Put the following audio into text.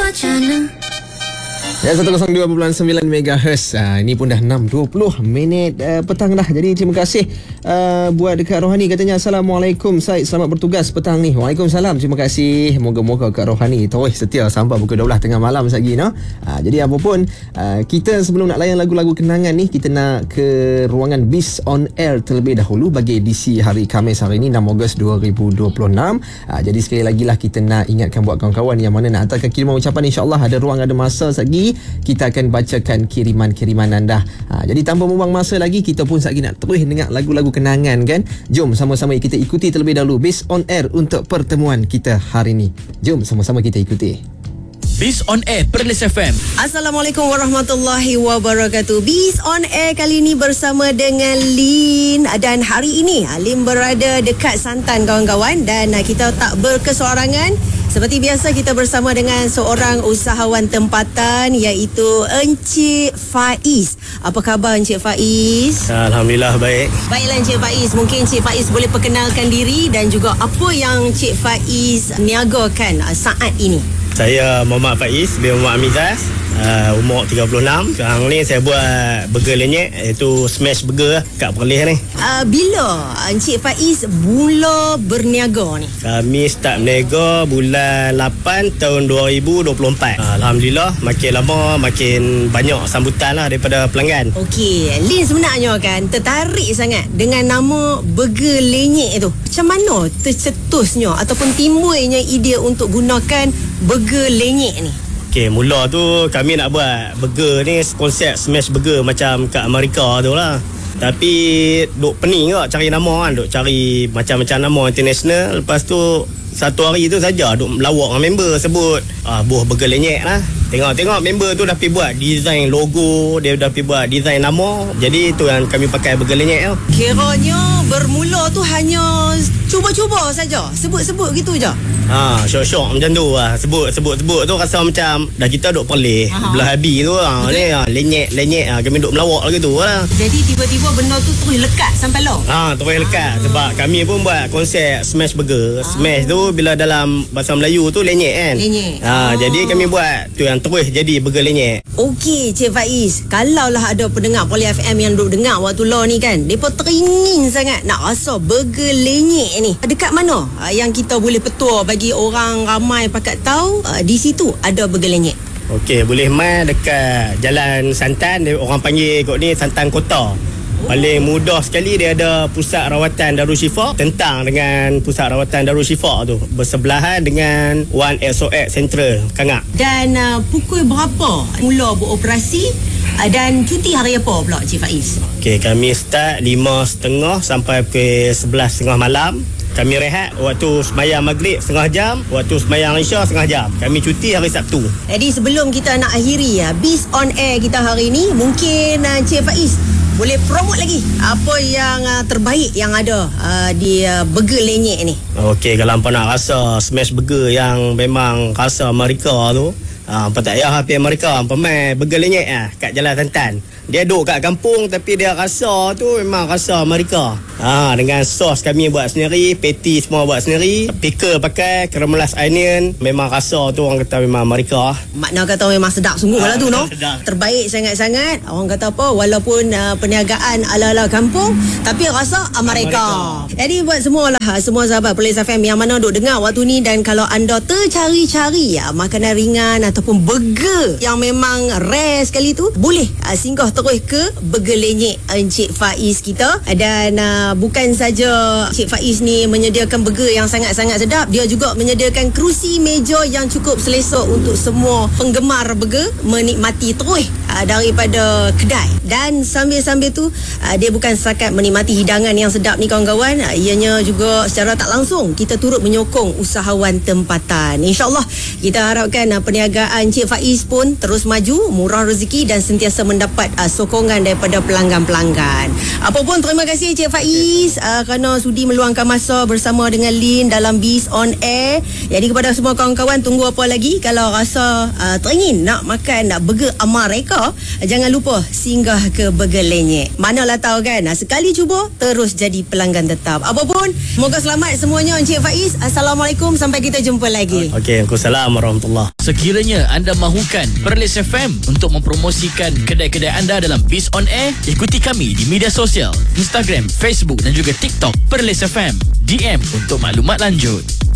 Ya, 102.9 MHz. Ini pun dah 6.20 minit petang dah. Jadi terima kasih buat dekat Rohani, katanya Assalamualaikum Said, selamat bertugas petang ni. Waalaikumsalam, terima kasih. Moga-moga Kak Rohani terus setia sampai pukul 12 tengah malam lagi, no? Jadi apapun, kita sebelum nak layan lagu-lagu kenangan ni, kita nak ke ruangan Biz on Air terlebih dahulu bagi edisi hari Khamis hari ni 6 Ogos 2026. Jadi sekali lagi lah kita nak ingatkan buat kawan-kawan yang mana nak hantarkan kiriman ucapan, insya-Allah ada ruang, ada masa lagi kita akan bacakan kiriman-kiriman anda. Jadi tanpa membuang masa lagi, kita pun lagi nak terus dengar lagu-lagu kenangan kan. Jom sama-sama kita ikuti terlebih dahulu Biz on Air untuk pertemuan kita hari ini. Jom sama-sama kita ikuti Biz on Air Perlis FM. Assalamualaikum warahmatullahi wabarakatuh. Biz on Air kali ini bersama dengan Lin. Dan hari ini Lin berada dekat Santan kawan-kawan. Dan kita tak berkesorangan. Seperti biasa kita bersama dengan seorang usahawan tempatan, iaitu Encik Faiz. Apa khabar Encik Faiz? Alhamdulillah baik. Baiklah Encik Faiz, mungkin Encik Faiz boleh perkenalkan diri dan juga apa yang Encik Faiz niagakan saat ini. Saya Muhammad Faiz bin Muhammad Amizaz, umur 36. Sekarang ni saya buat burger lenyek, iaitu smash burger kat Perlis ni. Bila Encik Faiz mula berniaga ni? Kami start berniaga bulan 8 tahun 2024. Alhamdulillah, makin lama makin banyak sambutan lah daripada pelanggan. Okey, Lin sebenarnya kan tertarik sangat dengan nama burger lenyek tu. Macam mana tercetusnya ataupun timbulnya idea untuk gunakan burger lenyek ni? Okay, mula tu kami nak buat burger ni konsep smash burger macam kat Amerika tu lah. Tapi duk pening kot cari nama kan, duk cari macam-macam nama international. Lepas tu satu hari tu saja duk melawak dengan member sebut buah burger lenyek lah. Tengok member tu dah pergi buat design logo, dia dah pergi buat design nama. Jadi tu yang kami pakai burger lenyek tu. Kiranya bermula tu hanya cuba-cuba saja, sebut-sebut gitu je. Syok-syok macam tu lah. Sebut tu rasa macam dah kita duk Perlis belah habis tu ni lenyek kami duk melawak lagi tu lah. Jadi tiba-tiba benda tu terus lekat sampai lo. Terus lekat sebab kami pun buat konsep smash burger. Smash tu bila dalam bahasa Melayu tu lenyek kan. Lenyek. Jadi kami buat tu yang terus jadi burger lenyek. Okey Cik Faiz, kalaulah ada pendengar Poli FM yang duk dengar waktu lo ni kan, depa teringin sangat nak rasa burger lenyek ni. Dekat mana yang kita boleh petua bagi orang ramai pakat tahu di situ ada burger lenyek? Okey, boleh mai dekat Jalan Santan, orang panggil kot ni Santan Kota. Paling mudah sekali dia ada pusat rawatan Darul Shifa, tentang dengan pusat rawatan Darul Shifa tu, bersebelahan dengan One SOX Central Kangak. Dan pukul berapa mula beroperasi dan cuti hari apa pula Cik Faiz? Okey, kami start 5.30 sampai pukul 11.30 malam. Kami rehat waktu sembahyang maghrib setengah jam, waktu sembahyang isya setengah jam. Kami cuti hari Sabtu. Jadi sebelum kita nak akhiri Biz on Air kita hari ni, mungkin Cik Faiz boleh promote lagi apa yang terbaik yang ada di burger lenyek ni. Okey, kalau hampa nak rasa smash burger yang memang rasa Amerika tu, hampa tak payah pergi Amerika, hampa mai burger lenyek kat Jalan Santan. Dia duduk kat kampung tapi dia rasa tu memang rasa Amerika. Dengan sos kami buat sendiri, patty semua buat sendiri, pickle pakai, caramelized onion, memang rasa tu orang kata memang Amerika. Makna kata memang sedap sungguh lah tu, no? Sedap. Terbaik sangat-sangat. Orang kata apa, walaupun perniagaan ala-ala kampung, tapi rasa Amerika. Jadi buat semua sahabat Perlis FM yang mana duk dengar waktu ni, dan kalau anda tercari-cari makanan ringan ataupun burger yang memang rare sekali tu, boleh singgah terus ke burger lenyek Encik Faiz kita. Dan bukan saja Encik Faiz ni menyediakan burger yang sangat-sangat sedap, dia juga menyediakan kerusi meja yang cukup selesa untuk semua penggemar burger menikmati terus daripada kedai. Dan sambil-sambil tu dia bukan setakat menikmati hidangan yang sedap ni kawan-kawan, ianya juga secara tak langsung kita turut menyokong usahawan tempatan. InsyaAllah kita harapkan perniagaan Encik Faiz pun terus maju, murah rezeki dan sentiasa mendapat sokongan daripada pelanggan-pelanggan. Apapun, terima kasih Encik Faiz kerana sudi meluangkan masa bersama dengan Lin dalam Biz on Air. Jadi kepada semua kawan-kawan, tunggu apa lagi? Kalau rasa teringin nak makan burger Amerika, Maka jangan lupa singgah ke Burger Lenyek. Manalah tahu kan, sekali cuba terus jadi pelanggan tetap. Apapun, semoga selamat semuanya Encik Faiz. Assalamualaikum, sampai kita jumpa lagi. Okey, Waalaikumsalam warahmatullahi. Sekiranya anda mahukan Perlis FM untuk mempromosikan kedai-kedai anda dalam Biz on Air, ikuti kami di media sosial Instagram, Facebook dan juga TikTok Perlis FM. DM untuk maklumat lanjut.